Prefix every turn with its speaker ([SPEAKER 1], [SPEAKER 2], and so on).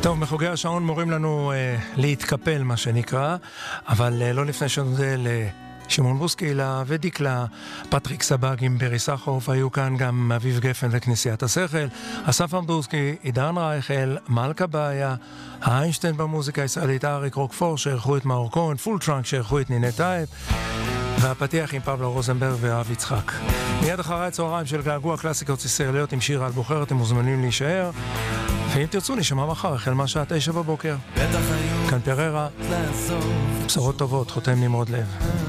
[SPEAKER 1] טוב, מחוגי השעון מורים לנו להתקפל, מה שנקרא, אבל לא לפני שנודה לשמעון בוסקילה ודיקלה, פטריק סבג עם ברי סחרוף, היו כאן גם אביב גפן וכנסיית השכל, אסף אמדורסקי, עידן רייכל, מלכה בעיה, איינשטיין במוזיקה הישראלית, אריק רוקפור שערכו את מאור כהן, פול טראנק שערכו את נינת טייב, והפתיח עם פבלו רוזנברג ואב יצחק. מיד אחרי הצהריים של געגוע קלאסיקות ישראליות עם שיר על בוחר, אתם מוזמנים להישאר, ואם תרצו נשמע מחר החל מהשעה 9 בבוקר. כאן פררה, בשורות טובות, חותם נמרוד לב.